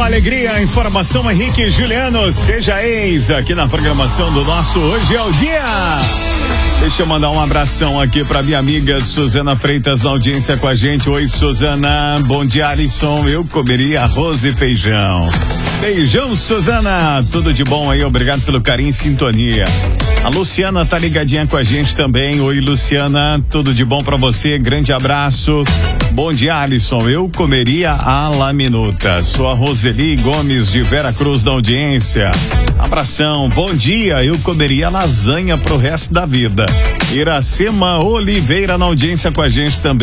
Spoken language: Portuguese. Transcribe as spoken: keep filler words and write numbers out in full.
alegria, informação, Henrique e Juliano, seja ex aqui na programação do nosso Hoje é o Dia. Deixa eu mandar um abração aqui pra minha amiga Suzana Freitas na audiência com a gente. Oi, Suzana, bom dia, Alisson, eu comeria arroz e feijão. Beijão, Suzana, tudo de bom aí, obrigado pelo carinho e sintonia. A Luciana tá ligadinha com a gente também. Oi, Luciana, tudo de bom pra você, grande abraço. Bom dia, Alisson, eu comeria a la minuta. Sou a Roseli Gomes de Vera Cruz da audiência. Abração, bom dia, eu comeria lasanha pro resto da vida. Iracema Oliveira na audiência com a gente também.